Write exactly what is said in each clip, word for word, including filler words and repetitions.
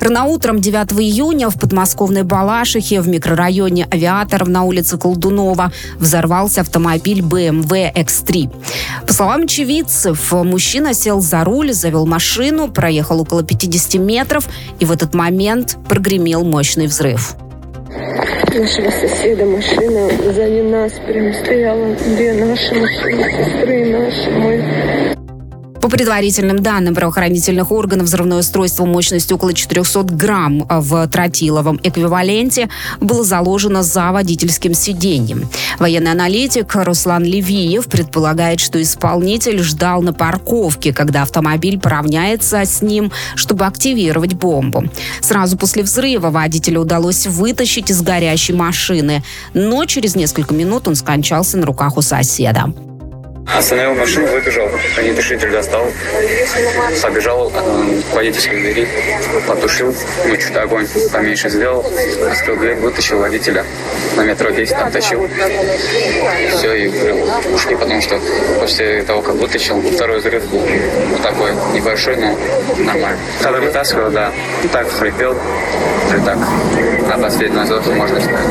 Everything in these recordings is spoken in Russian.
Рано утром девятого июня в подмосковной Балашихе в микрорайоне Авиаторов на улице Колдунова взорвался автомобиль бэ эм вэ икс три. По словам очевидцев, мужчина сел за руль, завел машину, проехал около пятьдесят метров, и в этот момент прогремел мощный взрыв. Нашего соседа машина сзади нас прям стояла. Две наши машины, сестры наши, мой. По предварительным данным правоохранительных органов, взрывное устройство мощностью около четыреста грамм в тротиловом эквиваленте было заложено за водительским сиденьем. Военный аналитик Руслан Левиев предполагает, что исполнитель ждал на парковке, когда автомобиль поравняется с ним, чтобы активировать бомбу. Сразу после взрыва водителя удалось вытащить из горящей машины, но через несколько минут он скончался на руках у соседа. Остановил машину, выбежал, огнетушитель достал, побежал э, к водительской двери, потушил, ну, чуть огонь поменьше сделал, открыл дверь, вытащил водителя, на метро десять оттащил, все, и ушли, потому что после того, как вытащил, второй взрыв был вот такой небольшой, но нормально. Когда вытаскивал, да, так хрипел, уже так, на последний зов, можно сказать.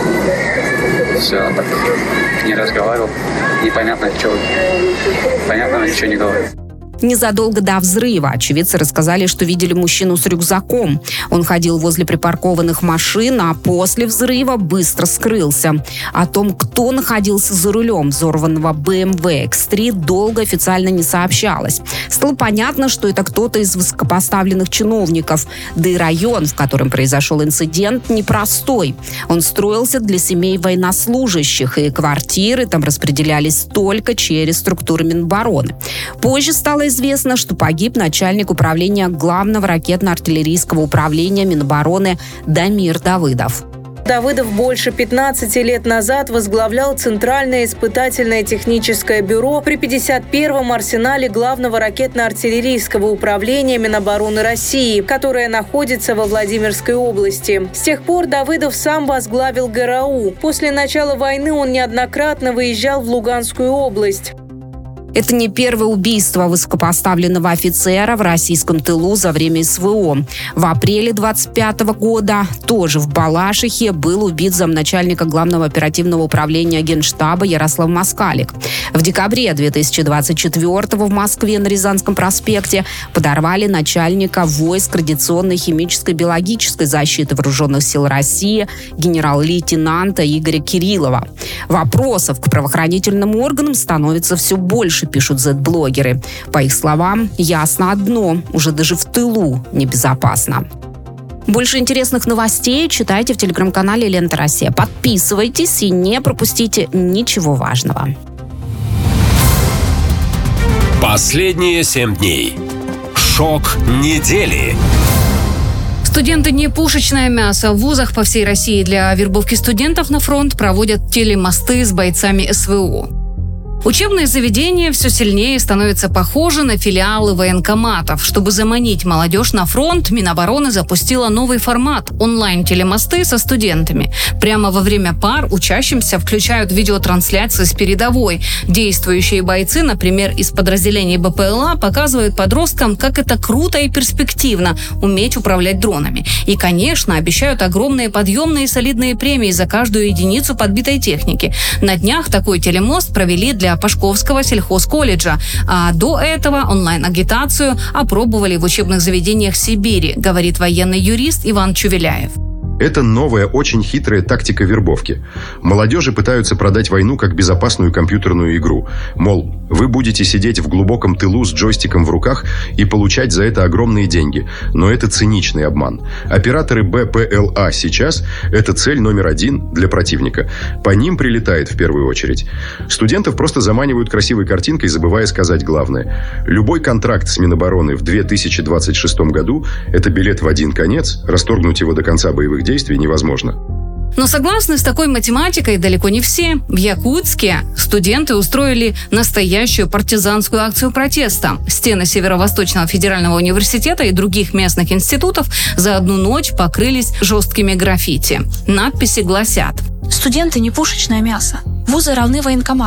Все, так не разговаривал, непонятно, что, понятно, ничего не говорил. Незадолго до взрыва очевидцы рассказали, что видели мужчину с рюкзаком. Он ходил возле припаркованных машин, а после взрыва быстро скрылся. О том, кто находился за рулем взорванного бэ эм вэ икс три, долго официально не сообщалось. Стало понятно, что это кто-то из высокопоставленных чиновников. Да и район, в котором произошел инцидент, непростой. Он строился для семей военнослужащих, и квартиры там распределялись только через структуры Минобороны. Позже стало известно, что погиб начальник управления Главного ракетно-артиллерийского управления Минобороны Дамир Давыдов. Давыдов больше пятнадцати лет назад возглавлял Центральное испытательное техническое бюро при пятьдесят первом арсенале Главного ракетно-артиллерийского управления Минобороны России, которое находится во Владимирской области. С тех пор Давыдов сам возглавил гэ эр а у. После начала войны он неоднократно выезжал в Луганскую область. Это не первое убийство высокопоставленного офицера в российском тылу за время эс вэ о. В апреле двадцать пятого года тоже в Балашихе был убит замначальника Главного оперативного управления Генштаба Ярослав Москалик. В декабре две тысячи двадцать четвёртого в Москве на Рязанском проспекте подорвали начальника войск радиационной, химической, биологической защиты Вооруженных сил России генерал-лейтенанта Игоря Кириллова. Вопросов к правоохранительным органам становится все больше, пишут зет-блогеры. По их словам, ясно одно: уже даже в тылу небезопасно. Больше интересных новостей читайте в телеграм-канале «Лента Россия». Подписывайтесь и не пропустите ничего важного. Последние семь дней. Шок недели. Студенты не пушечное мясо. В вузах по всей России для вербовки студентов на фронт проводят телемосты с бойцами эс вэ о. Учебные заведения все сильнее становятся похожи на филиалы военкоматов. Чтобы заманить молодежь на фронт, Минобороны запустила новый формат – онлайн-телемосты со студентами. Прямо во время пар учащимся включают видеотрансляции с передовой. Действующие бойцы, например, из подразделений бэ пэ эл а, показывают подросткам, как это круто и перспективно – уметь управлять дронами. И, конечно, обещают огромные подъемные и солидные премии за каждую единицу подбитой техники. На днях такой телемост провели для Пашковского сельхозколледжа. А до этого онлайн-агитацию опробовали в учебных заведениях Сибири, говорит военный юрист Иван Чувеляев. Это новая, очень хитрая тактика вербовки. Молодежи пытаются продать войну как безопасную компьютерную игру. Мол, вы будете сидеть в глубоком тылу с джойстиком в руках и получать за это огромные деньги. Но это циничный обман. Операторы бэ пэ эл а сейчас – это цель номер один для противника. По ним прилетает в первую очередь. Студентов просто заманивают красивой картинкой, забывая сказать главное. Любой контракт с Минобороны в две тысячи двадцать шестом году – это билет в один конец, расторгнуть его до конца боевых действий невозможно. Но согласны с такой математикой далеко не все. В Якутске студенты устроили настоящую партизанскую акцию протеста. Стены Северо-Восточного федерального университета и других местных институтов за одну ночь покрылись жесткими граффити. Надписи гласят: «Студенты не пушечное мясо. Вузы равны военкоматам.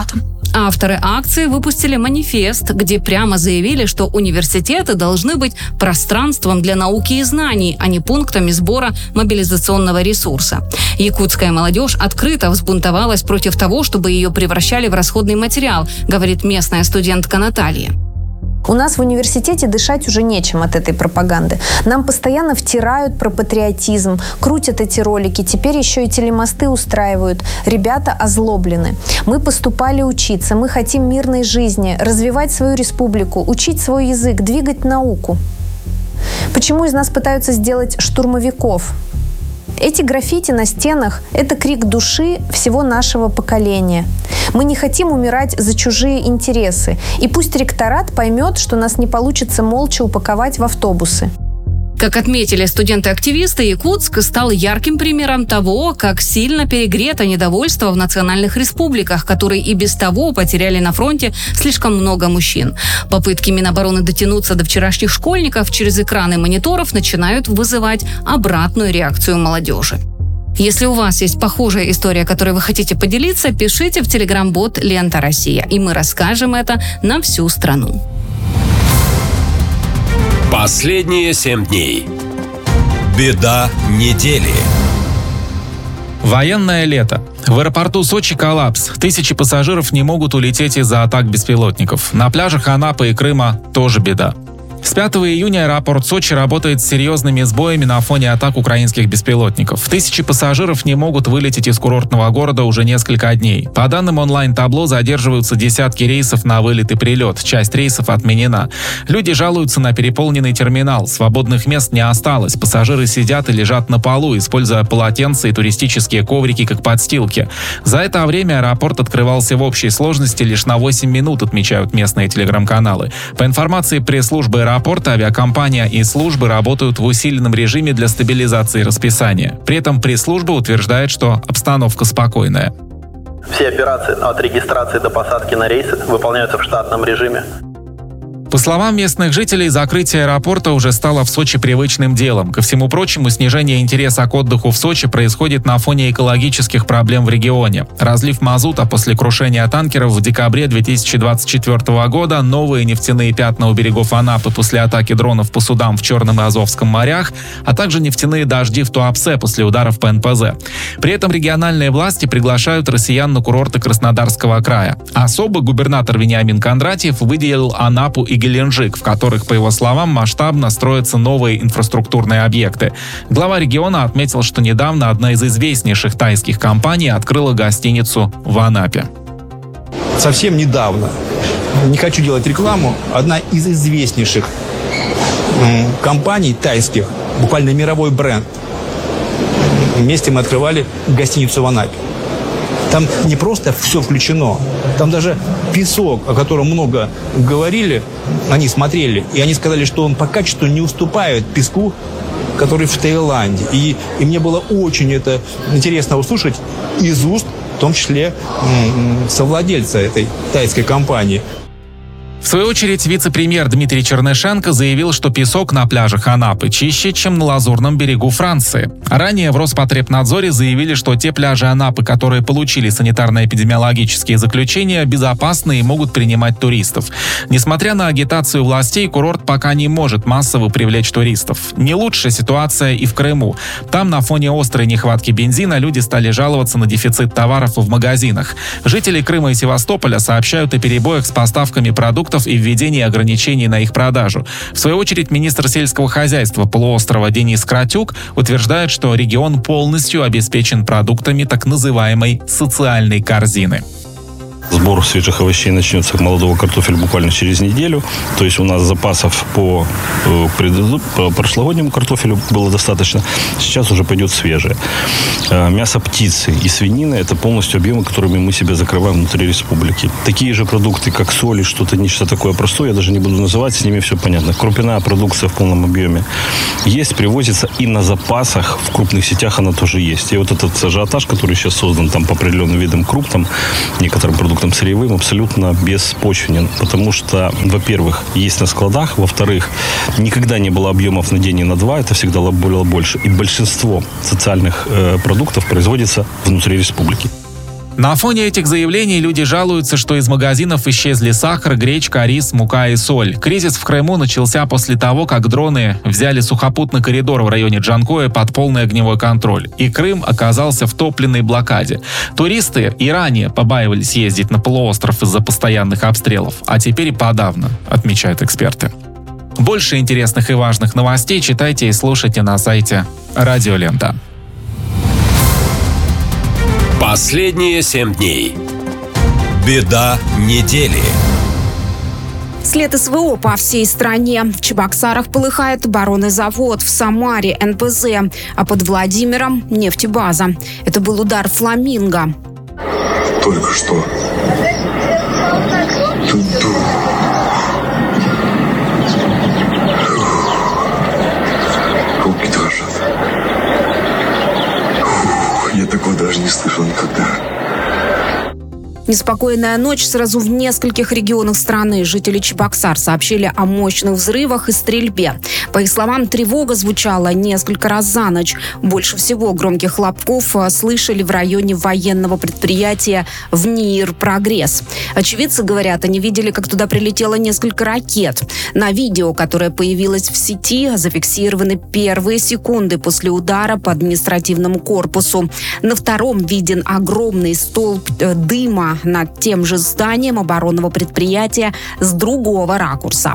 Авторы акции выпустили манифест, где прямо заявили, что университеты должны быть пространством для науки и знаний, а не пунктами сбора мобилизационного ресурса. Якутская молодежь открыто взбунтовалась против того, чтобы ее превращали в расходный материал, говорит местная студентка Наталья. У нас в университете дышать уже нечем от этой пропаганды. Нам постоянно втирают про патриотизм, крутят эти ролики, теперь еще и телемосты устраивают. Ребята озлоблены. Мы поступали учиться, мы хотим мирной жизни, развивать свою республику, учить свой язык, двигать науку. Почему из нас пытаются сделать штурмовиков? Эти граффити на стенах – это крик души всего нашего поколения. Мы не хотим умирать за чужие интересы. И пусть ректорат поймет, что нас не получится молча упаковать в автобусы. Как отметили студенты-активисты, Якутск стал ярким примером того, как сильно перегрето недовольство в национальных республиках, которые и без того потеряли на фронте слишком много мужчин. Попытки Минобороны дотянуться до вчерашних школьников через экраны мониторов начинают вызывать обратную реакцию молодежи. Если у вас есть похожая история, которой вы хотите поделиться, пишите в телеграм-бот «Лента Россия», и мы расскажем это на всю страну. Последние семь дней. Беда недели. Военное лето. В аэропорту Сочи коллапс. Тысячи пассажиров не могут улететь из-за атак беспилотников. На пляжах Анапы и Крыма тоже беда. С пятого июня аэропорт Сочи работает с серьезными сбоями на фоне атак украинских беспилотников. Тысячи пассажиров не могут вылететь из курортного города уже несколько дней. По данным онлайн-табло, задерживаются десятки рейсов на вылет и прилет. Часть рейсов отменена. Люди жалуются на переполненный терминал. Свободных мест не осталось. Пассажиры сидят и лежат на полу, используя полотенца и туристические коврики как подстилки. За это время аэропорт открывался в общей сложности лишь на восемь минут, отмечают местные телеграм-каналы. По информации пресс-службы аэропорта, авиакомпания и службы работают в усиленном режиме для стабилизации расписания. При этом пресс-служба утверждает, что обстановка спокойная. Все операции от регистрации до посадки на рейсы выполняются в штатном режиме. По словам местных жителей, закрытие аэропорта уже стало в Сочи привычным делом. Ко всему прочему, снижение интереса к отдыху в Сочи происходит на фоне экологических проблем в регионе. Разлив мазута после крушения танкеров в декабре две тысячи двадцать четвёртого года, новые нефтяные пятна у берегов Анапы после атаки дронов по судам в Черном и Азовском морях, а также нефтяные дожди в Туапсе после ударов по эн пэ зэ. При этом региональные власти приглашают россиян на курорты Краснодарского края. Особо губернатор Вениамин Кондратьев выделил Анапу и Геленджик, в которых, по его словам, масштабно строятся новые инфраструктурные объекты. Глава региона отметил, что недавно одна из известнейших тайских компаний открыла гостиницу в Анапе. Совсем недавно, не хочу делать рекламу, одна из известнейших компаний тайских, буквально мировой бренд, вместе мы открывали гостиницу в Анапе. Там не просто все включено, там даже песок, о котором много говорили, они смотрели, и они сказали, что он по качеству не уступает песку, который в Таиланде. И, и мне было очень это интересно услышать из уст, в том числе совладельца этой тайской компании. В свою очередь, вице-премьер Дмитрий Чернышенко заявил, что песок на пляжах Анапы чище, чем на Лазурном берегу Франции. Ранее в Роспотребнадзоре заявили, что те пляжи Анапы, которые получили санитарно-эпидемиологические заключения, безопасны и могут принимать туристов. Несмотря на агитацию властей, курорт пока не может массово привлечь туристов. Не лучшая ситуация и в Крыму. Там на фоне острой нехватки бензина люди стали жаловаться на дефицит товаров в магазинах. Жители Крыма и Севастополя сообщают о перебоях с поставками продуктов и введении ограничений на их продажу. В свою очередь, министр сельского хозяйства полуострова Денис Кратюк утверждает, что регион полностью обеспечен продуктами так называемой социальной корзины. Сбор свежих овощей начнется к молодого картофеля буквально через неделю. То есть у нас запасов по, по прошлогоднему картофелю было достаточно. Сейчас уже пойдет свежее. Мясо птицы и свинины – это полностью объемы, которыми мы себя закрываем внутри республики. Такие же продукты, как соль и что-то, нечто такое простое, я даже не буду называть, с ними все понятно. Крупяная продукция в полном объеме есть, привозится, и на запасах в крупных сетях она тоже есть. И вот этот ажиотаж, который сейчас создан там по определенным видам круп, там некоторым продуктам сырьевым, абсолютно беспочвенен. Потому что, во-первых, есть на складах, во-вторых, никогда не было объемов на день и на два, это всегда было больше. И большинство социальных э, продуктов производится внутри республики. На фоне этих заявлений люди жалуются, что из магазинов исчезли сахар, гречка, рис, мука и соль. Кризис в Крыму начался после того, как дроны взяли сухопутный коридор в районе Джанкоя под полный огневой контроль, и Крым оказался в топливной блокаде. Туристы и ранее побаивались ездить на полуостров из-за постоянных обстрелов, а теперь и подавно, отмечают эксперты. Больше интересных и важных новостей читайте и слушайте на сайте Радио Лента. Последние семь дней. Беда недели. След СВО по всей стране. В Чебоксарах полыхает оборонный завод, в Самаре эн пэ зэ, а под Владимиром нефтебаза. Это был удар «Фламинго». Только что. Ту-ду. Руки дрожат. Ух, я такого даже не слышал никогда. Неспокойная ночь сразу в нескольких регионах страны. Жители Чебоксар сообщили о мощных взрывах и стрельбе. По их словам, тревога звучала несколько раз за ночь. Больше всего громких хлопков слышали в районе военного предприятия в НИИР «Прогресс». Очевидцы говорят, они видели, как туда прилетело несколько ракет. На видео, которое появилось в сети, зафиксированы первые секунды после удара по административному корпусу. На втором виден огромный столб дыма над тем же зданием оборонного предприятия с другого ракурса.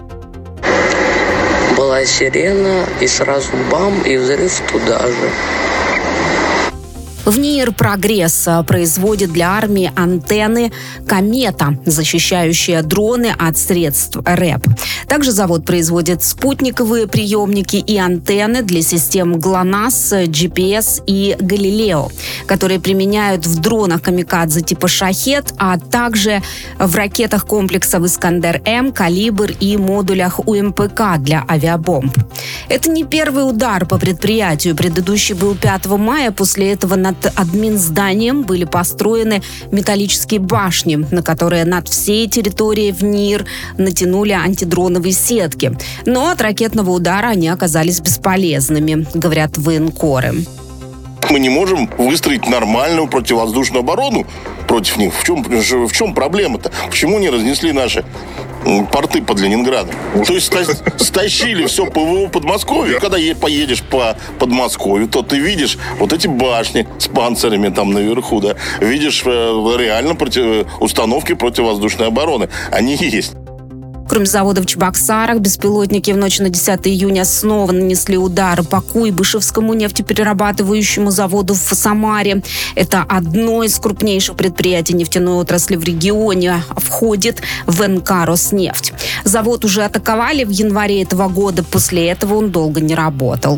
Была сирена, и сразу бам, и взрыв туда же. В НИИР «Прогресс» производит для армии антенны «Комета», защищающие дроны от средств РЭП. Также завод производит спутниковые приемники и антенны для систем ГЛОНАСС, джи пи эс и «Галилео», которые применяют в дронах «Камикадзе» типа «Шахед», а также в ракетах комплексов «Искандер-М», «Калибр» и модулях у эм пэ ка для авиабомб. Это не первый удар по предприятию. Предыдущий был пятого мая. После этого на Над админзданием были построены металлические башни, на которые над всей территорией в НИИР натянули антидроновые сетки. Но от ракетного удара они оказались бесполезными, говорят военкоры. Мы не можем выстроить нормальную противовоздушную оборону против них. В чем, в чем проблема-то? Почему не разнесли наши порты под Ленинградом? То есть стащили все ПВО Подмосковья. Когда поедешь по Подмосковью, то ты видишь вот эти башни с панцирями там наверху, да, видишь реально против, установки противовоздушной обороны. Они есть. Кроме завода в Чебоксарах, беспилотники в ночь на десятое июня снова нанесли удары по Куйбышевскому нефтеперерабатывающему заводу в Самаре. Это одно из крупнейших предприятий нефтяной отрасли в регионе, входит в эн ка «Роснефть». Завод уже атаковали в январе этого года, после этого он долго не работал.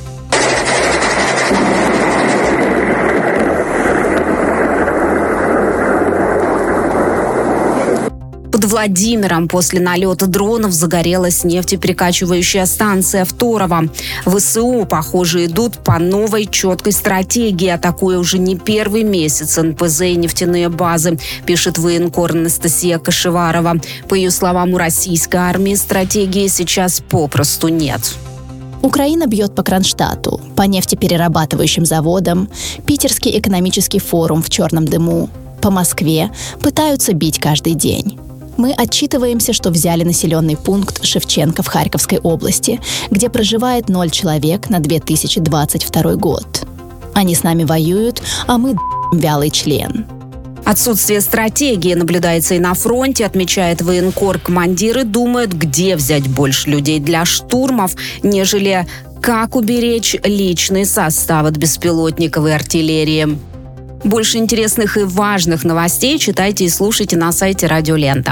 Под Владимиром после налета дронов загорелась нефтеперекачивающая станция в Торово. ВСУ, похоже, идут по новой четкой стратегии, атакуя уже не первый месяц эн пэ зэ и нефтяные базы, пишет военкор Анастасия Кашеварова. По ее словам, у российской армии стратегии сейчас попросту нет. Украина бьет по Кронштадту, по нефтеперерабатывающим заводам, Питерский экономический форум в черном дыму. По Москве пытаются бить каждый день. Мы отчитываемся, что взяли населенный пункт Шевченко в Харьковской области, где проживает ноль человек на две тысячи двадцать второй год. Они с нами воюют, а мы вялый член. Отсутствие стратегии наблюдается и на фронте, отмечает военкор. Командиры думают, где взять больше людей для штурмов, нежели как уберечь личный состав от беспилотников и артиллерии. Больше интересных и важных новостей читайте и слушайте на сайте Радио Лента.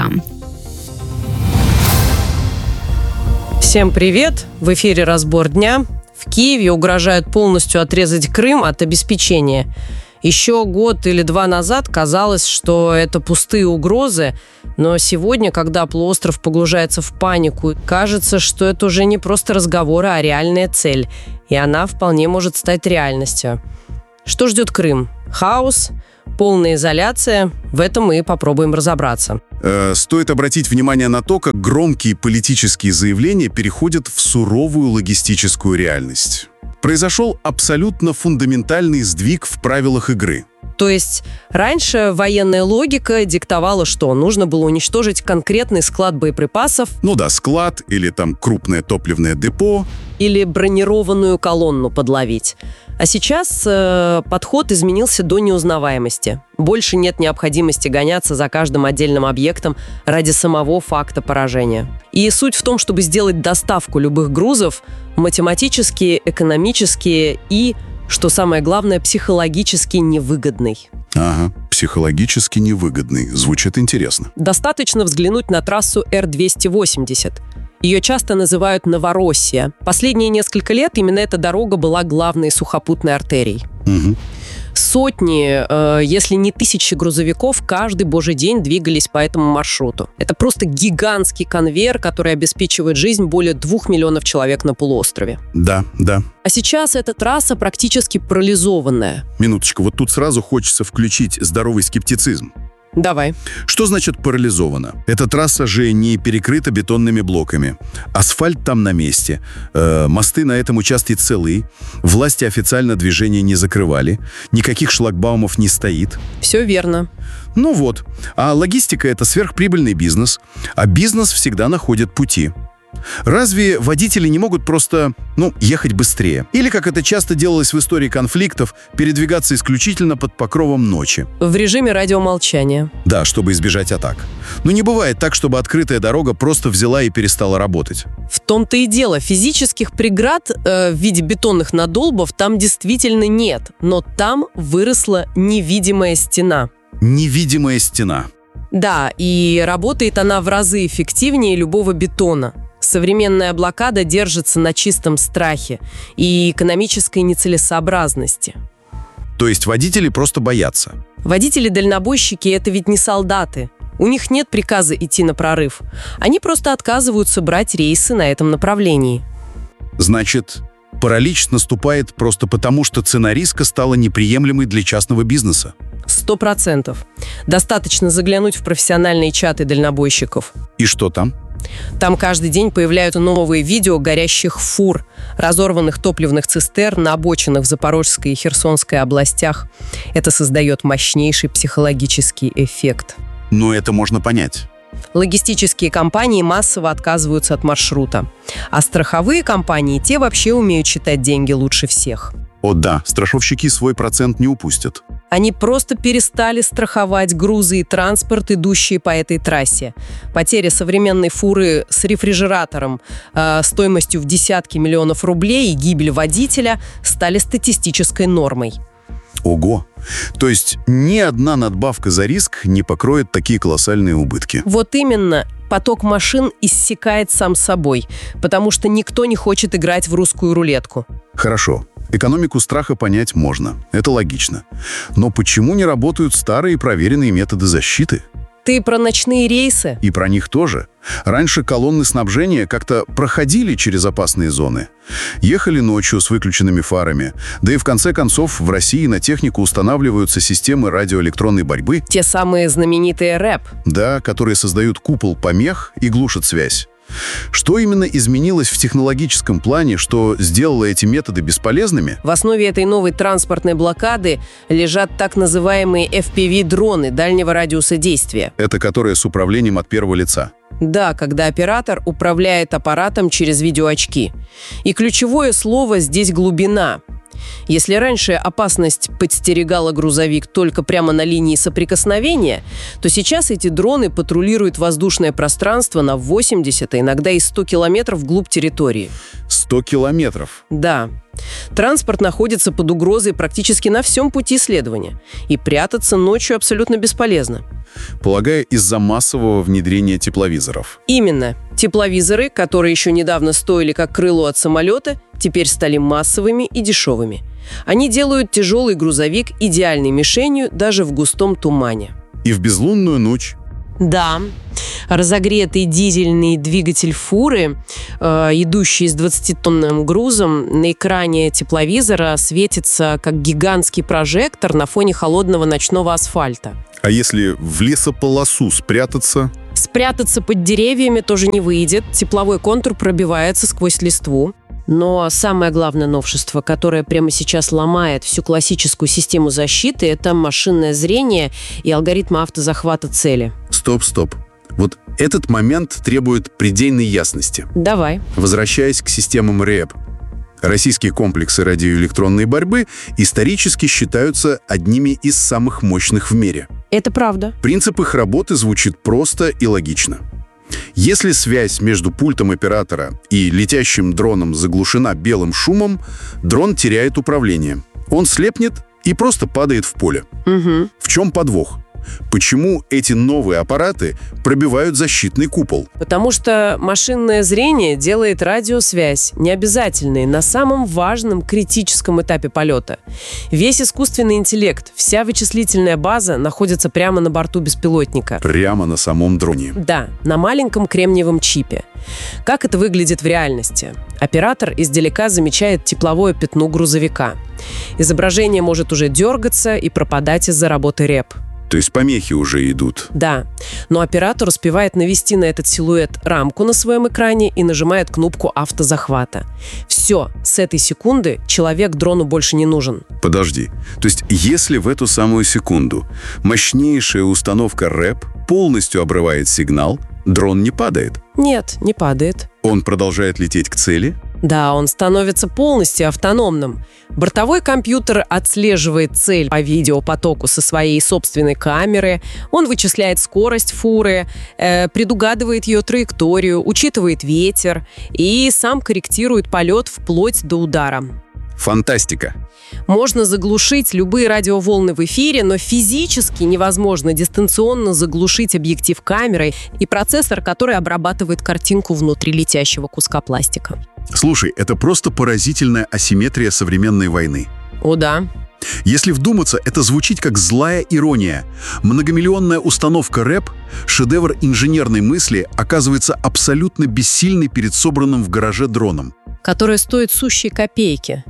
Всем привет! В эфире «Разбор дня». В Киеве угрожают полностью отрезать Крым от обеспечения. Еще год или два назад казалось, что это пустые угрозы, но сегодня, когда полуостров погружается в панику, кажется, что это уже не просто разговоры, а реальная цель, и она вполне может стать реальностью. Что ждет Крым? Хаос, полная изоляция. В этом мы попробуем разобраться. Э, стоит обратить внимание на то, как громкие политические заявления переходят в суровую логистическую реальность. Произошел абсолютно фундаментальный сдвиг в правилах игры. То есть раньше военная логика диктовала, что нужно было уничтожить конкретный склад боеприпасов. Ну да, склад или там крупное топливное депо. Или бронированную колонну подловить. А сейчас э, подход изменился до неузнаваемости. Больше нет необходимости гоняться за каждым отдельным объектом ради самого факта поражения. И суть в том, чтобы сделать доставку любых грузов математически, экономически и, что самое главное, психологически невыгодной. Ага, психологически невыгодный. Звучит интересно. Достаточно взглянуть на трассу Эр двести восемьдесят. Ее часто называют Новороссия. Последние несколько лет именно эта дорога была главной сухопутной артерией. Угу. Сотни, э, если не тысячи грузовиков каждый божий день двигались по этому маршруту. Это просто гигантский конвейер, который обеспечивает жизнь более двух миллионов человек на полуострове. Да, да. А сейчас эта трасса практически парализованная. Минуточку, вот тут сразу хочется включить здоровый скептицизм. Давай. Что значит парализовано? Эта трасса же не перекрыта бетонными блоками. Асфальт там на месте. Э, мосты на этом участке целы. Власти официально движение не закрывали. Никаких шлагбаумов не стоит. Все верно. Ну вот. А логистика – это сверхприбыльный бизнес. А бизнес всегда находит пути. Разве водители не могут просто, ну, ехать быстрее? Или, как это часто делалось в истории конфликтов, передвигаться исключительно под покровом ночи? В режиме радиомолчания. Да, чтобы избежать атак. Но не бывает так, чтобы открытая дорога просто взяла и перестала работать. В том-то и дело. Физических преград э, в виде бетонных надолбов там действительно нет. Но там выросла невидимая стена. Невидимая стена. Да, и работает она в разы эффективнее любого бетона. Современная блокада держится на чистом страхе и экономической нецелесообразности. То есть водители просто боятся? Водители-дальнобойщики – это ведь не солдаты. У них нет приказа идти на прорыв. Они просто отказываются брать рейсы на этом направлении. Значит, паралич наступает просто потому, что цена риска стала неприемлемой для частного бизнеса? Сто процентов. Достаточно заглянуть в профессиональные чаты дальнобойщиков. И что там? Там каждый день появляются новые видео горящих фур, разорванных топливных цистерн на обочинах в Запорожской и Херсонской областях. Это создает мощнейший психологический эффект. Но это можно понять. Логистические компании массово отказываются от маршрута. А страховые компании, те вообще умеют считать деньги лучше всех. О да, страховщики свой процент не упустят. Они просто перестали страховать грузы и транспорт, идущие по этой трассе. Потеря современной фуры с рефрижератором э, стоимостью в десятки миллионов рублей и гибель водителя стали статистической нормой. Ого! То есть ни одна надбавка за риск не покроет такие колоссальные убытки. Вот именно. Поток машин иссякает сам собой, потому что никто не хочет играть в русскую рулетку. Хорошо. Экономику страха понять можно. Это логично. Но почему не работают старые проверенные методы защиты? Ты про ночные рейсы? И про них тоже. Раньше колонны снабжения как-то проходили через опасные зоны. Ехали ночью с выключенными фарами. Да и в конце концов в России на технику устанавливаются системы радиоэлектронной борьбы. Те самые знаменитые рэп. Да, которые создают купол помех и глушат связь. Что именно изменилось в технологическом плане, что сделало эти методы бесполезными? В основе этой новой транспортной блокады лежат так называемые эф пи ви-дроны дальнего радиуса действия. Это которые с управлением от первого лица? Да, когда оператор управляет аппаратом через видеоочки. И ключевое слово здесь глубина. Если раньше опасность подстерегала грузовик только прямо на линии соприкосновения, то сейчас эти дроны патрулируют воздушное пространство на восемьдесят, а иногда и сто километров вглубь территории. сто километров? Да. Транспорт находится под угрозой практически на всем пути следования. И прятаться ночью абсолютно бесполезно. Полагаю, из-за массового внедрения тепловизоров. Именно. Тепловизоры, которые еще недавно стоили как крыло от самолета, теперь стали массовыми и дешевыми. Они делают тяжелый грузовик идеальной мишенью даже в густом тумане. И в безлунную ночь. Да. Разогретый дизельный двигатель фуры, э, идущий с двадцатитонным грузом, на экране тепловизора светится как гигантский прожектор на фоне холодного ночного асфальта. А если в лесополосу спрятаться? Спрятаться под деревьями тоже не выйдет. Тепловой контур пробивается сквозь листву. Но самое главное новшество, которое прямо сейчас ломает всю классическую систему защиты, это машинное зрение и алгоритмы автозахвата цели. Стоп, стоп. Вот этот момент требует предельной ясности. Давай. Возвращаясь к системам РЭП. Российские комплексы радиоэлектронной борьбы исторически считаются одними из самых мощных в мире. Это правда. Принцип их работы звучит просто и логично. Если связь между пультом оператора и летящим дроном заглушена белым шумом, дрон теряет управление. Он слепнет и просто падает в поле. Угу. В чем подвох? Почему эти новые аппараты пробивают защитный купол? Потому что машинное зрение делает радиосвязь необязательной на самом важном критическом этапе полета. Весь искусственный интеллект, вся вычислительная база находится прямо на борту беспилотника. Прямо на самом дроне? Да, на маленьком кремниевом чипе. Как это выглядит в реальности? Оператор издалека замечает тепловое пятно грузовика. Изображение может уже дергаться и пропадать из-за работы РЭП. То есть помехи уже идут. Да, но оператор успевает навести на этот силуэт рамку на своем экране и нажимает кнопку автозахвата. Все, с этой секунды человек дрону больше не нужен. Подожди, то есть если в эту самую секунду мощнейшая установка РЭП полностью обрывает сигнал, дрон не падает? Нет, не падает. Он продолжает лететь к цели? Да, он становится полностью автономным. Бортовой компьютер отслеживает цель по видеопотоку со своей собственной камеры, он вычисляет скорость фуры, э, предугадывает ее траекторию, учитывает ветер и сам корректирует полет вплоть до удара. Фантастика. Можно заглушить любые радиоволны в эфире, но физически невозможно дистанционно заглушить объектив камеры и процессор, который обрабатывает картинку внутри летящего куска пластика. Слушай, это просто поразительная асимметрия современной войны. О, да. Если вдуматься, это звучит как злая ирония. Многомиллионная установка РЭП, шедевр инженерной мысли, оказывается абсолютно бессильной перед собранным в гараже дроном. Которая стоит сущие копейки.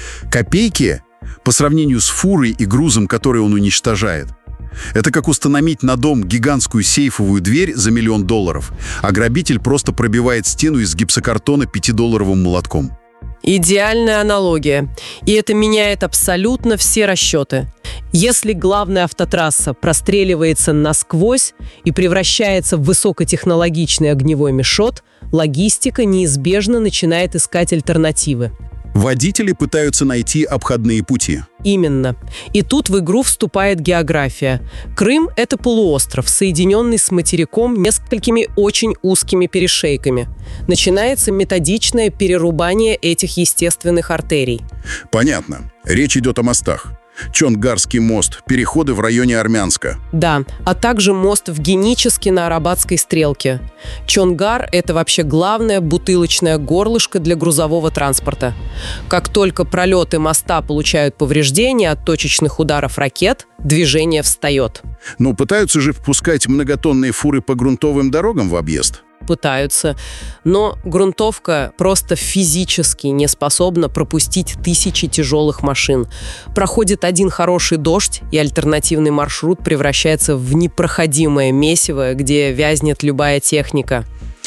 Копейки по сравнению с фурой и грузом, который он уничтожает. Это как установить на дом гигантскую сейфовую дверь за миллион долларов, а грабитель просто пробивает стену из гипсокартона пятидолларовым молотком. Идеальная аналогия. И это меняет абсолютно все расчеты. Если главная автотрасса простреливается насквозь и превращается в высокотехнологичный огневой мешот, логистика неизбежно начинает искать альтернативы. Водители пытаются найти обходные пути. Именно. И тут в игру вступает география. Крым – это полуостров, соединенный с материком несколькими очень узкими перешейками. Начинается методичное перерубание этих естественных артерий. Понятно. Речь идет о мостах. Чонгарский мост, переходы в районе Армянска. Да, а также мост в Геническе на Арабатской стрелке. Чонгар – это вообще главное бутылочное горлышко для грузового транспорта. Как только пролеты моста получают повреждения от точечных ударов ракет, движение встает. Ну, пытаются же впускать многотонные фуры по грунтовым дорогам в объезд. Пытаются, но грунтовка просто физически не способна пропустить тысячи тяжелых машин. Проходит один хороший дождь, и альтернативный маршрут превращается в непроходимое месиво, где вязнет любая техника.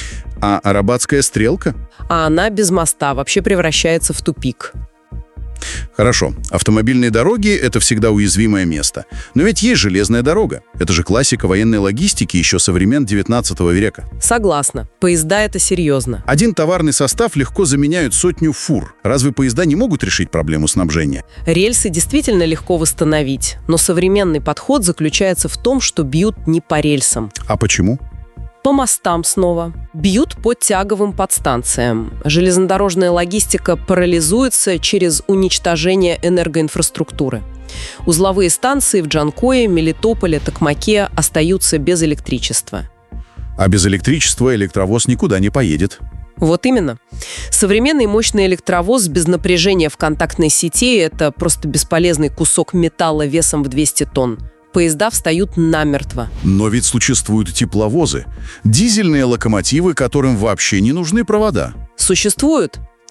А Арабатская стрелка? А она без моста вообще превращается в тупик. Хорошо, автомобильные дороги – это всегда уязвимое место. Но ведь есть железная дорога. Это же классика военной логистики еще со времен девятнадцатого века. Согласна. Поезда – это серьезно. Один товарный состав легко заменяют сотню фур. Разве поезда не могут решить проблему снабжения? Рельсы действительно легко восстановить. Но современный подход заключается в том, что бьют не по рельсам. А почему? По мостам снова. Бьют по тяговым подстанциям. Железнодорожная логистика парализуется через уничтожение энергоинфраструктуры. Узловые станции в Джанкое, Мелитополе, Токмаке остаются без электричества. А без электричества электровоз никуда не поедет. Вот именно. Современный мощный электровоз без напряжения в контактной сети – это просто бесполезный кусок металла весом в двести тонн. Поезда встают намертво. Но ведь существуют тепловозы, дизельные локомотивы, которым вообще не нужны провода. Существуют.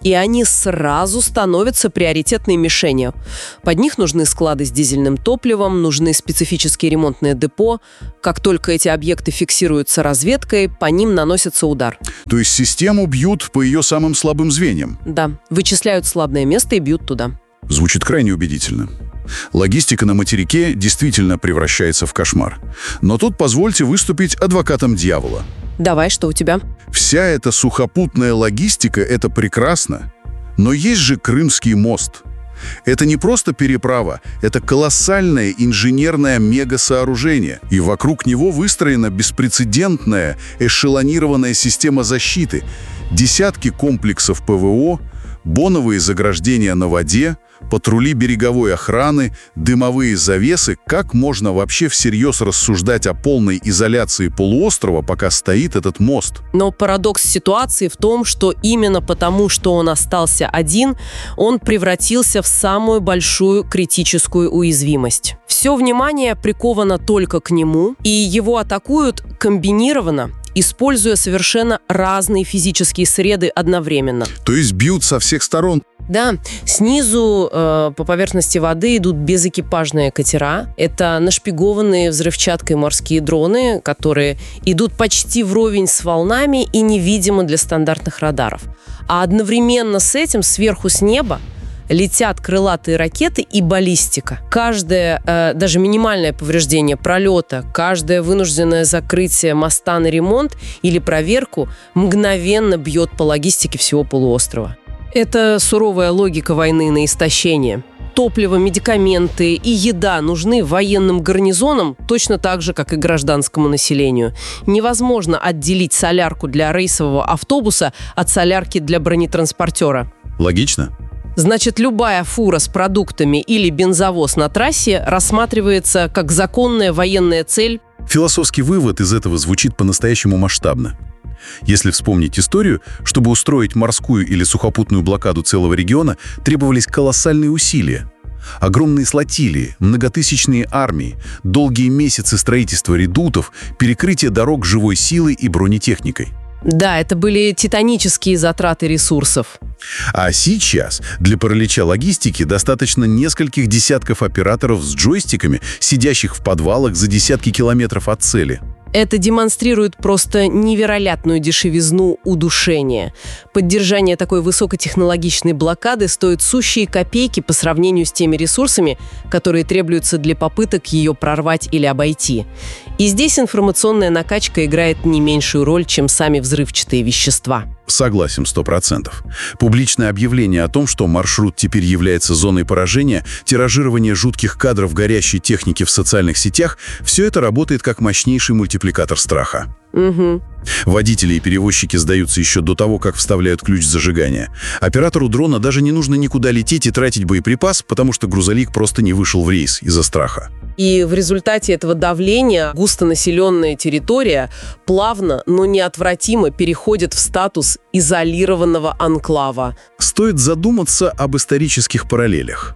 и они сразу становятся приоритетной мишенью. Под них нужны склады с дизельным топливом, нужны специфические ремонтные депо. Как только эти объекты фиксируются разведкой, по ним наносится удар. То есть систему бьют по ее самым слабым звеньям? Да, вычисляют слабое место и бьют туда. Звучит крайне убедительно. Логистика на материке действительно превращается в кошмар. Но тут позвольте выступить адвокатом дьявола. Давай, что у тебя? Вся эта сухопутная логистика – это прекрасно. Но есть же Крымский мост. Это не просто переправа, это колоссальное инженерное мегасооружение. И вокруг него выстроена беспрецедентная эшелонированная система защиты. Десятки комплексов ПВО, боновые заграждения на воде, патрули береговой охраны, дымовые завесы. Как можно вообще всерьез рассуждать о полной изоляции полуострова, пока стоит этот мост? Но парадокс ситуации в том, что именно потому, что он остался один, он превратился в самую большую критическую уязвимость. Все внимание приковано только к нему, и его атакуют комбинированно, используя совершенно разные физические среды одновременно. То есть бьют со всех сторон? Да, снизу э, по поверхности воды идут безэкипажные катера. Это нашпигованные взрывчаткой морские дроны, которые идут почти вровень с волнами и невидимы для стандартных радаров. А одновременно с этим сверху с неба летят крылатые ракеты и баллистика. Каждое, э, даже минимальное повреждение пролета, каждое вынужденное закрытие моста на ремонт или проверку мгновенно бьет по логистике всего полуострова. Это суровая логика войны на истощение. Топливо, медикаменты и еда нужны военным гарнизонам точно так же, как и гражданскому населению. Невозможно отделить солярку для рейсового автобуса от солярки для бронетранспортера. Логично. Значит, любая фура с продуктами или бензовоз на трассе рассматривается как законная военная цель. Философский вывод из этого звучит по-настоящему масштабно. Если вспомнить историю, чтобы устроить морскую или сухопутную блокаду целого региона, требовались колоссальные усилия. Огромные флотилии, многотысячные армии, долгие месяцы строительства редутов, перекрытие дорог живой силой и бронетехникой. Да, это были титанические затраты ресурсов. А сейчас для паралича логистики достаточно нескольких десятков операторов с джойстиками, сидящих в подвалах за десятки километров от цели. Это демонстрирует просто невероятную дешевизну удушения. Поддержание такой высокотехнологичной блокады стоит сущие копейки по сравнению с теми ресурсами, которые требуются для попыток ее прорвать или обойти. И здесь информационная накачка играет не меньшую роль, чем сами взрывчатые вещества. Согласен, сто процентов. Публичное объявление о том, что маршрут теперь является зоной поражения, тиражирование жутких кадров горящей техники в социальных сетях – все это работает как мощнейший мультипликатор страха. Угу. Водители и перевозчики сдаются еще до того, как вставляют ключ зажигания. Оператору дрона даже не нужно никуда лететь и тратить боеприпас, потому что грузовик просто не вышел в рейс из-за страха. И в результате этого давления густонаселенная территория плавно, но неотвратимо переходит в статус изолированного анклава. Стоит задуматься об исторических параллелях.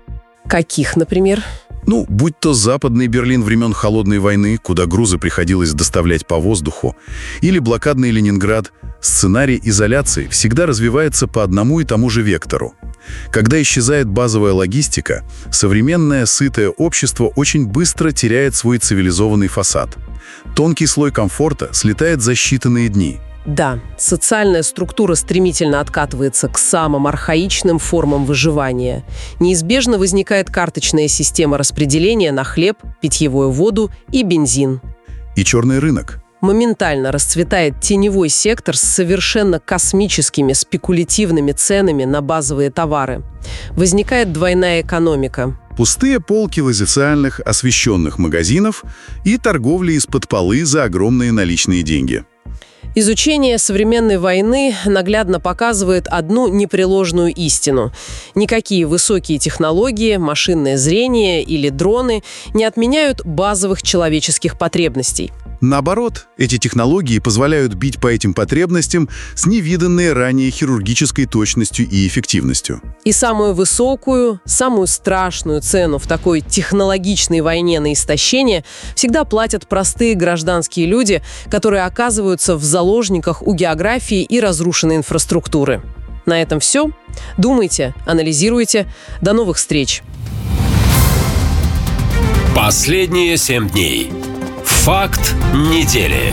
Каких, например? Ну, будь то западный Берлин времен Холодной войны, куда грузы приходилось доставлять по воздуху, или блокадный Ленинград, сценарий изоляции всегда развивается по одному и тому же вектору. Когда исчезает базовая логистика, современное сытое общество очень быстро теряет свой цивилизованный фасад. Тонкий слой комфорта слетает за считанные дни. Да, социальная структура стремительно откатывается к самым архаичным формам выживания. Неизбежно возникает карточная система распределения на хлеб, питьевую воду и бензин. И черный рынок. Моментально расцветает теневой сектор с совершенно космическими спекулятивными ценами на базовые товары. Возникает двойная экономика. Пустые полки лазициальных освещенных магазинов и торговля из-под полы за огромные наличные деньги. Изучение современной войны наглядно показывает одну непреложную истину. Никакие высокие технологии, машинное зрение или дроны не отменяют базовых человеческих потребностей. Наоборот, эти технологии позволяют бить по этим потребностям с невиданной ранее хирургической точностью и эффективностью. И самую высокую, самую страшную цену в такой технологичной войне на истощение всегда платят простые гражданские люди, которые оказываются в заложниках у географии и разрушенной инфраструктуры. На этом все. Думайте, анализируйте. До новых встреч. Последние семь дней. Факт недели.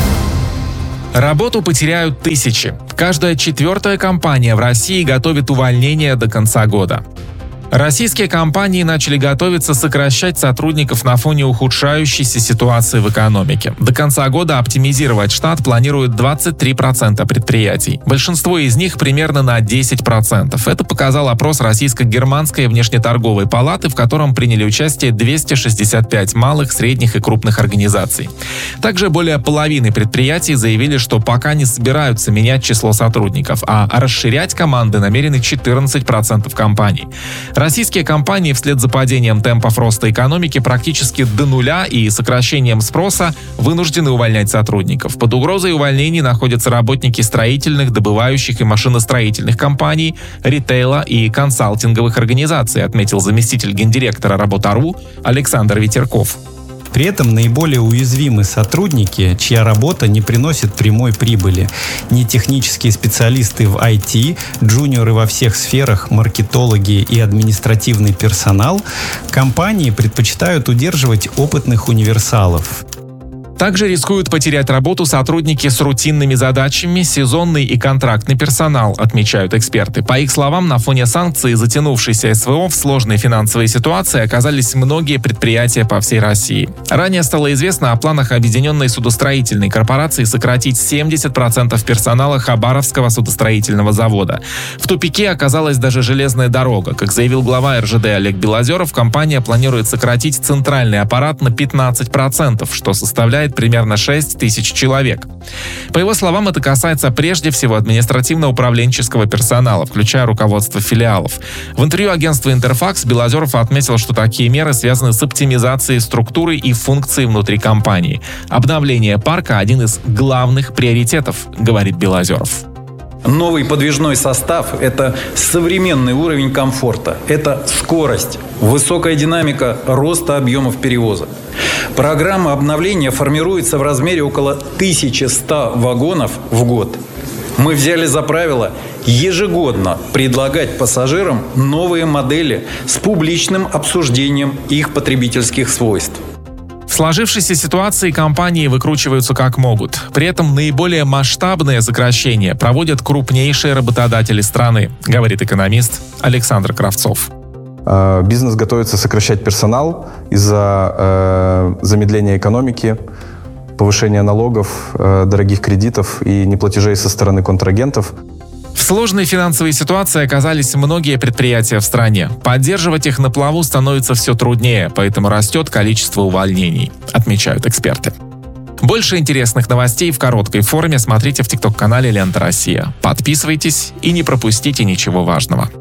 Работу потеряют тысячи. Каждая четвертая компания в России готовит увольнение до конца года. Российские компании начали готовиться сокращать сотрудников на фоне ухудшающейся ситуации в экономике. До конца года оптимизировать штат планируют двадцать три процента предприятий. Большинство из них примерно на десять процентов. Это показал опрос Российско-германской внешнеторговой палаты, в котором приняли участие двести шестьдесят пять малых, средних и крупных организаций. Также более половины предприятий заявили, что пока не собираются менять число сотрудников, а расширять команды намерены четырнадцать процентов компаний. Российские компании вслед за падением темпов роста экономики практически до нуля и сокращением спроса вынуждены увольнять сотрудников. Под угрозой увольнений находятся работники строительных, добывающих и машиностроительных компаний, ритейла и консалтинговых организаций, отметил заместитель гендиректора Работа.ру Александр Ветерков. При этом наиболее уязвимы сотрудники, чья работа не приносит прямой прибыли. Не технические специалисты в ай ти, джуниоры во всех сферах, маркетологи и административный персонал. Компании предпочитают удерживать опытных универсалов. Также рискуют потерять работу сотрудники с рутинными задачами, сезонный и контрактный персонал, отмечают эксперты. По их словам, на фоне санкций и затянувшейся эс вэ о в сложной финансовой ситуации оказались многие предприятия по всей России. Ранее стало известно о планах Объединенной судостроительной корпорации сократить семьдесят процентов персонала Хабаровского судостроительного завода. В тупике оказалась даже железная дорога. Как заявил глава эр жэ дэ Олег Белозеров, компания планирует сократить центральный аппарат на пятнадцать процентов, что составляет примерно шесть тысяч человек. По его словам, это касается прежде всего административно-управленческого персонала, включая руководство филиалов. В интервью агентству «Интерфакс» Белозеров отметил, что такие меры связаны с оптимизацией структуры и функций внутри компании. Обновление парка – один из главных приоритетов, говорит Белозеров. Новый подвижной состав – это современный уровень комфорта, это скорость, высокая динамика роста объемов перевозок. Программа обновления формируется в размере около тысячи ста вагонов в год. Мы взяли за правило ежегодно предлагать пассажирам новые модели с публичным обсуждением их потребительских свойств. В сложившейся ситуации компании выкручиваются как могут. При этом наиболее масштабные сокращения проводят крупнейшие работодатели страны, говорит экономист Александр Кравцов. Бизнес готовится сокращать персонал из-за э, замедления экономики, повышения налогов, э, дорогих кредитов и неплатежей со стороны контрагентов. В сложной финансовой ситуации оказались многие предприятия в стране. Поддерживать их на плаву становится все труднее, поэтому растет количество увольнений, отмечают эксперты. Больше интересных новостей в короткой форме смотрите в тикток-канале «Лента Россия». Подписывайтесь и не пропустите ничего важного.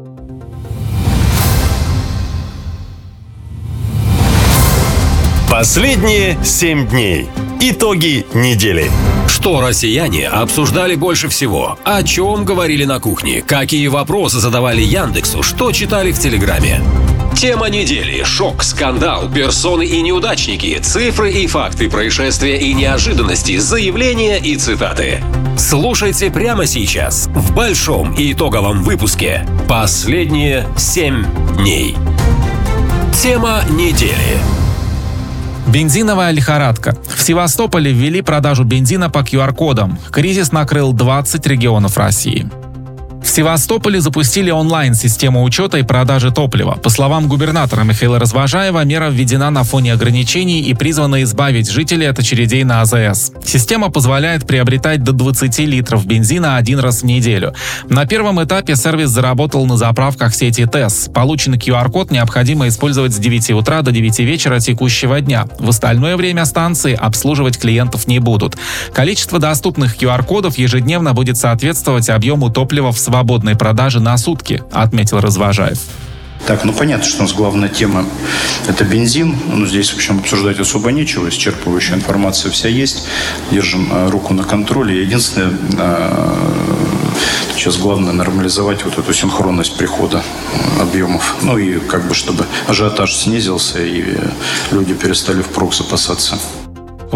Последние семь дней. Итоги недели. Что россияне обсуждали больше всего? О чем говорили на кухне? Какие вопросы задавали Яндексу? Что читали в Телеграме? Тема недели. Шок, скандал, персоны и неудачники, цифры и факты, происшествия и неожиданности, заявления и цитаты. Слушайте прямо сейчас в большом и итоговом выпуске «Последние семь дней». Тема недели. Бензиновая лихорадка. В Севастополе ввели продажу бензина по ку ар кодам. Кризис накрыл двадцать регионов России. В Севастополе запустили онлайн-систему учета и продажи топлива. По словам губернатора Михаила Развожаева, мера введена на фоне ограничений и призвана избавить жителей от очередей на а зэ эс. Система позволяет приобретать до двадцати литров бензина один раз в неделю. На первом этапе сервис заработал на заправках сети ТЭС. Полученный ку ар код необходимо использовать с девяти утра до девяти вечера текущего дня. В остальное время станции обслуживать клиентов не будут. Количество доступных ку ар кодов ежедневно будет соответствовать объему топлива в свободной продаже на сутки, отметил Развожаев. Так, ну понятно, что у нас главная тема – это бензин. Ну, здесь, в общем, обсуждать особо нечего. Исчерпывающая информация вся есть. Держим э, руку на контроле. Единственное, э, сейчас главное нормализовать вот эту синхронность прихода объемов. Ну и как бы, чтобы ажиотаж снизился и люди перестали впрок запасаться. В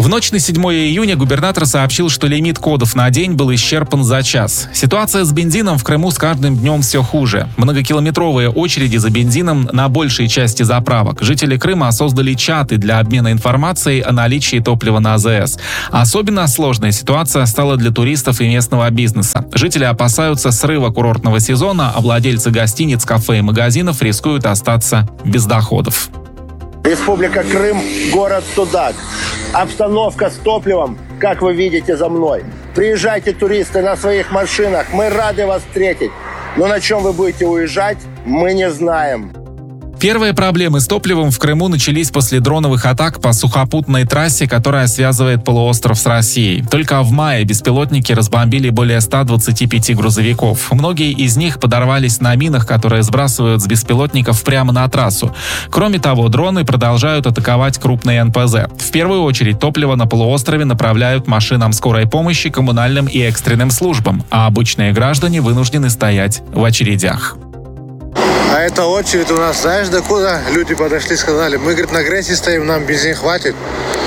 В ночь на седьмое июня губернатор сообщил, что лимит кодов на день был исчерпан за час. Ситуация с бензином в Крыму с каждым днем все хуже. Многокилометровые очереди за бензином на большей части заправок. Жители Крыма создали чаты для обмена информацией о наличии топлива на АЗС. Особенно сложная ситуация стала для туристов и местного бизнеса. Жители опасаются срыва курортного сезона, а владельцы гостиниц, кафе и магазинов рискуют остаться без доходов. Республика Крым, город Судак. Обстановка с топливом, как вы видите за мной. Приезжайте, туристы, на своих машинах. Мы рады вас встретить. Но на чем вы будете уезжать, мы не знаем. Первые проблемы с топливом в Крыму начались после дроновых атак по сухопутной трассе, которая связывает полуостров с Россией. Только в мае беспилотники разбомбили более ста двадцати пяти грузовиков. Многие из них подорвались на минах, которые сбрасывают с беспилотников прямо на трассу. Кроме того, дроны продолжают атаковать крупные эн пэ зэ. В первую очередь топливо на полуострове направляют машинам скорой помощи, коммунальным и экстренным службам, а обычные граждане вынуждены стоять в очередях. А эта очередь у нас, знаешь, докуда? Люди подошли, сказали, мы, говорит, на Грессе стоим, нам бензин хватит.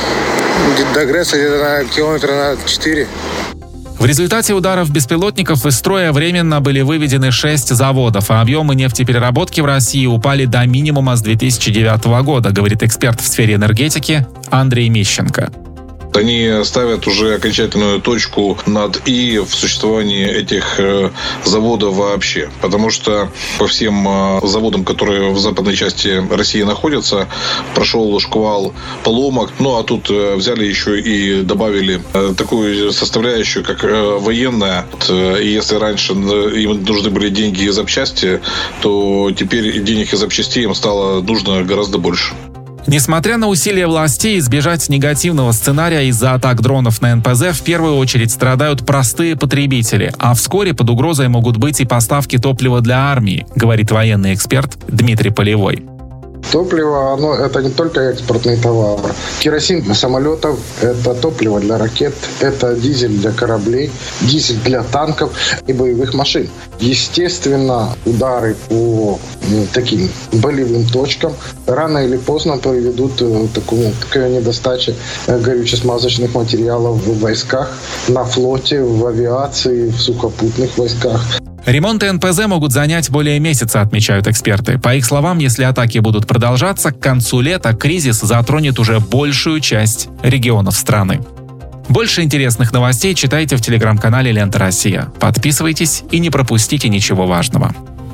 До Гресса где-то на километра на четыре. В результате ударов беспилотников из строя временно были выведены шесть заводов, а объемы нефтепереработки в России упали до минимума с две тысячи девятого года, говорит эксперт в сфере энергетики Андрей Мищенко. Они ставят уже окончательную точку над «и» в существовании этих заводов вообще. Потому что по всем заводам, которые в западной части России находятся, прошел шквал поломок. Ну, а тут взяли еще и добавили такую составляющую, как военная. И если раньше им нужны были деньги и запчасти, то теперь денег и запчастей им стало нужно гораздо больше. Несмотря на усилия властей избежать негативного сценария из-за атак дронов на эн пэ зэ, в первую очередь страдают простые потребители, а вскоре под угрозой могут быть и поставки топлива для армии, говорит военный эксперт Дмитрий Полевой. Топливо, оно, это не только экспортный товар. Керосин для самолетов, это топливо для ракет, это дизель для кораблей, дизель для танков и боевых машин. Естественно, удары по таким болевым точкам рано или поздно приведут к такому, такой недостаче горюче-смазочных материалов в войсках, на флоте, в авиации, в сухопутных войсках. Ремонты эн пэ зэ могут занять более месяца, отмечают эксперты. По их словам, если атаки будут продолжаться, к концу лета кризис затронет уже большую часть регионов страны. Больше интересных новостей читайте в телеграм-канале «Лента Россия». Подписывайтесь и не пропустите ничего важного.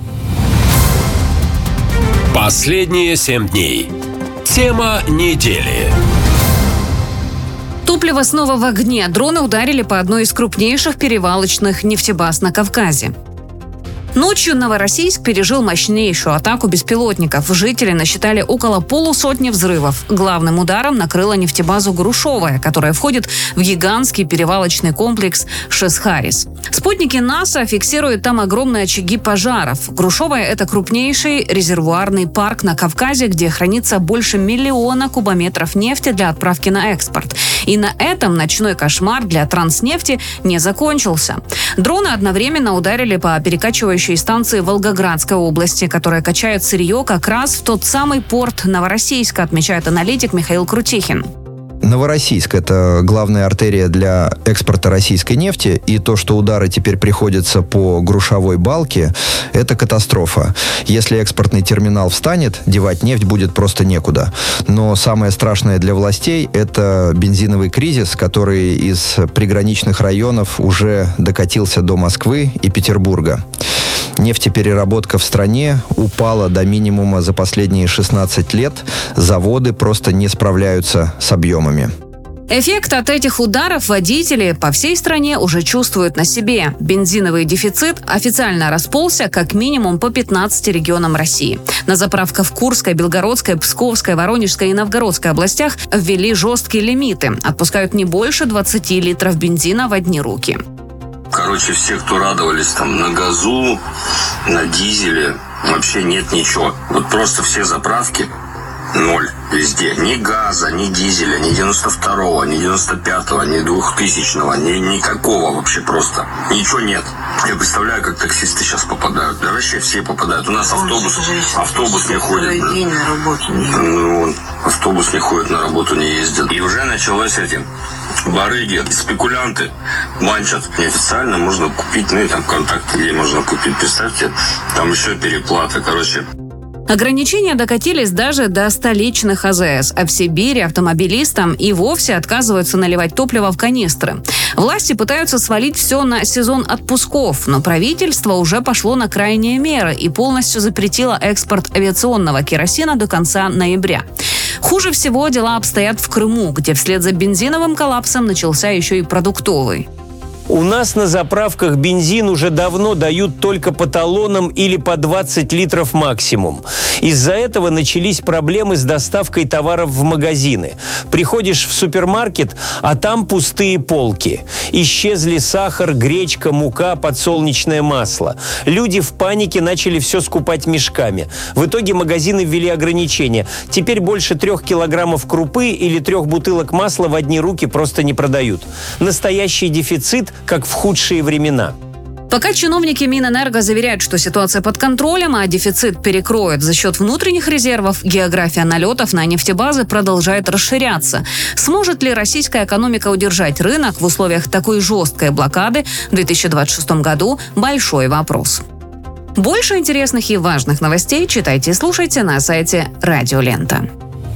Последние семь дней. Тема недели. Топливо снова в огне. Дроны ударили по одной из крупнейших перевалочных нефтебаз на Кавказе. Ночью Новороссийск пережил мощнейшую атаку беспилотников. Жители насчитали около полусотни взрывов. Главным ударом накрыла нефтебазу Грушовая, которая входит в гигантский перевалочный комплекс Шес-Харис. Спутники НАСА фиксируют там огромные очаги пожаров. Грушовая – это крупнейший резервуарный парк на Кавказе, где хранится больше миллиона кубометров нефти для отправки на экспорт. И на этом ночной кошмар для Транснефти не закончился. Дроны одновременно ударили по перекачивающей станции Волгоградской области, которая качает сырье как раз в тот самый порт Новороссийска, отмечает аналитик Михаил Крутихин. Новороссийск – это главная артерия для экспорта российской нефти, и то, что удары теперь приходятся по Грушовой балке, это катастрофа. Если экспортный терминал встанет, девать нефть будет просто некуда. Но самое страшное для властей – это бензиновый кризис, который из приграничных районов уже докатился до Москвы и Петербурга. Нефтепереработка в стране упала до минимума за последние шестнадцать лет. Заводы просто не справляются с объемами. Эффект от этих ударов водители по всей стране уже чувствуют на себе. Бензиновый дефицит официально расползся как минимум по пятнадцати регионам России. На заправках в Курской, Белгородской, Псковской, Воронежской и Новгородской областях ввели жесткие лимиты. Отпускают не больше двадцати литров бензина в одни руки. Короче, все, кто радовались там на газу, на дизеле, вообще нет ничего. Вот просто все заправки ноль. везде. Ни газа, ни дизеля, ни девяносто второго, ни девяносто пятого, ни двухтысячного, ни никакого вообще просто. Ничего нет. Я представляю, как таксисты сейчас попадают. Да вообще все попадают. У нас автобус, автобус не ходит. День на работу не ездит. Ну, автобус не ходит, на работу не ездит. И уже началось этим. Барыги, спекулянты манчат. Неофициально можно купить, ну и там контакты, где можно купить. Представьте, там еще переплата, короче. Ограничения докатились даже до столичных АЗС, а в Сибири автомобилистам и вовсе отказываются наливать топливо в канистры. Власти пытаются свалить все на сезон отпусков, но правительство уже пошло на крайние меры и полностью запретило экспорт авиационного керосина до конца ноября. Хуже всего дела обстоят в Крыму, где вслед за бензиновым коллапсом начался еще и продуктовый. У нас на заправках бензин уже давно дают только по талонам или по двадцать литров максимум. Из-за этого начались проблемы с доставкой товаров в магазины. Приходишь в супермаркет, а там пустые полки. Исчезли сахар, гречка, мука, подсолнечное масло. Люди в панике начали все скупать мешками. В итоге магазины ввели ограничения. Теперь больше трех килограммов крупы или трех бутылок масла в одни руки просто не продают. Настоящий дефицит, как в худшие времена. Пока чиновники Минэнерго заверяют, что ситуация под контролем, а дефицит перекроют за счет внутренних резервов, география налетов на нефтебазы продолжает расширяться. Сможет ли российская экономика удержать рынок в условиях такой жесткой блокады в две тысячи двадцать шестом году – большой вопрос. Больше интересных и важных новостей читайте и слушайте на сайте Радио Лента.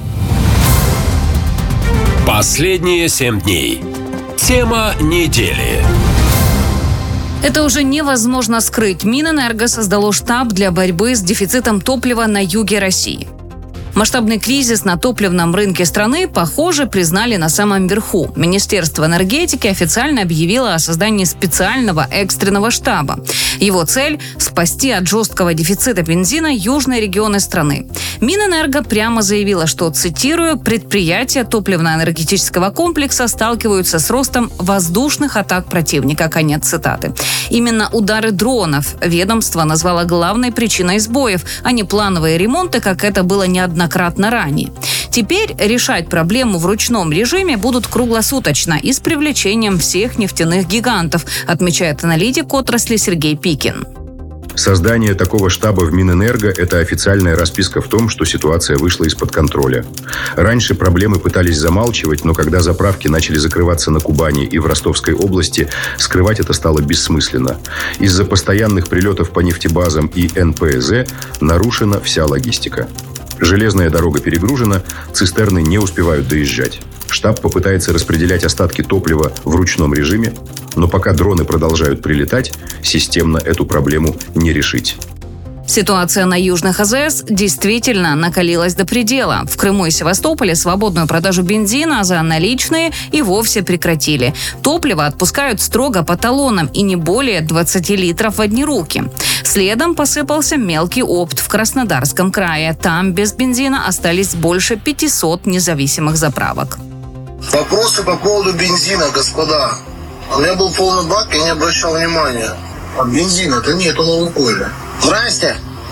Последние семь дней. Тема недели. Это уже невозможно скрыть. Минэнерго создало штаб для борьбы с дефицитом топлива на юге России. Масштабный кризис на топливном рынке страны, похоже, признали на самом верху. Министерство энергетики официально объявило о создании специального экстренного штаба. Его цель – спасти от жесткого дефицита бензина южные регионы страны. Минэнерго прямо заявила, что, цитирую, предприятия топливно-энергетического комплекса сталкиваются с ростом воздушных атак противника. Конец цитаты. Именно удары дронов ведомство назвало главной причиной сбоев, а не плановые ремонты, как это было неоднократно ранее. Теперь решать проблему в ручном режиме будут круглосуточно и с привлечением всех нефтяных гигантов, отмечает аналитик отрасли Сергей Пикин. Создание такого штаба в Минэнерго – это официальная расписка в том, что ситуация вышла из-под контроля. Раньше проблемы пытались замалчивать, но когда заправки начали закрываться на Кубани и в Ростовской области, скрывать это стало бессмысленно. Из-за постоянных прилетов по нефтебазам и эн пэ зэ нарушена вся логистика. Железная дорога перегружена, цистерны не успевают доезжать. Штаб попытается распределять остатки топлива в ручном режиме, но пока дроны продолжают прилетать, системно эту проблему не решить. Ситуация на южных АЗС действительно накалилась до предела. В Крыму и Севастополе свободную продажу бензина за наличные и вовсе прекратили. Топливо отпускают строго по талонам и не более двадцать литров в одни руки. Следом посыпался мелкий опт в Краснодарском крае. Там без бензина остались больше пятисот независимых заправок. Вопросы по поводу бензина, господа. У меня был полный бак, я не обращал внимания. А бензина-то нету на Лукойле. Здрасте.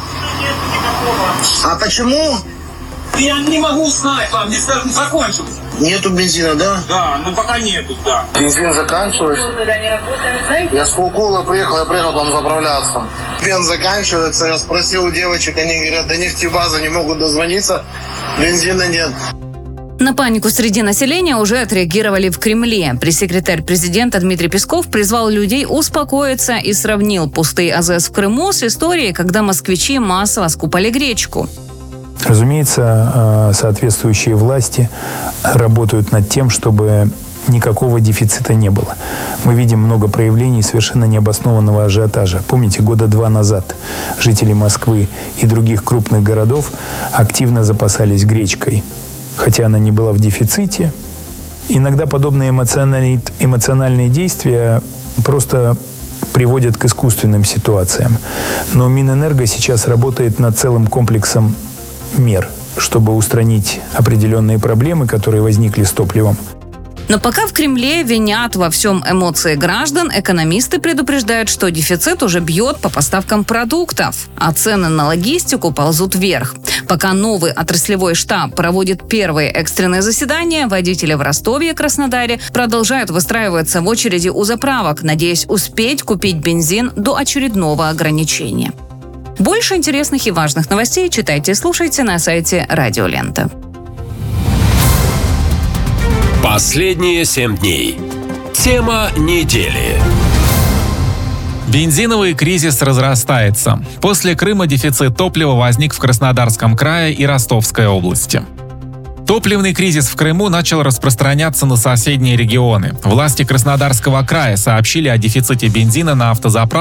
А почему? Я не могу знать, вам не скажу, закончился. Нету бензина, да? Да, ну пока нету, да. Бензин заканчивается. Я с Кулкула приехал, я приехал там заправляться. Бензин заканчивается, я спросил у девочек, они говорят, до нефтебазы не могут дозвониться, бензина нет. На панику среди населения уже отреагировали в Кремле. Пресс-секретарь президента Дмитрий Песков призвал людей успокоиться и сравнил пустые АЗС в Крыму с историей, когда москвичи массово скупали гречку. Разумеется, соответствующие власти работают над тем, чтобы никакого дефицита не было. Мы видим много проявлений совершенно необоснованного ажиотажа. Помните, года два назад жители Москвы и других крупных городов активно запасались гречкой, хотя она не была в дефиците. Иногда подобные эмоциональные, эмоциональные действия просто приводят к искусственным ситуациям. Но Минэнерго сейчас работает над целым комплексом мер, чтобы устранить определенные проблемы, которые возникли с топливом. Но пока в Кремле винят во всем эмоции граждан, экономисты предупреждают, что дефицит уже бьет по поставкам продуктов, а цены на логистику ползут вверх. Пока новый отраслевой штаб проводит первые экстренные заседания, водители в Ростове и Краснодаре продолжают выстраиваться в очереди у заправок, надеясь успеть купить бензин до очередного ограничения. Больше интересных и важных новостей читайте и слушайте на сайте Радио Лента. Последние семь дней. Тема недели. Бензиновый кризис разрастается. После Крыма дефицит топлива возник в Краснодарском крае и Ростовской области. Топливный кризис в Крыму начал распространяться на соседние регионы. Власти Краснодарского края сообщили о дефиците бензина на автозаправках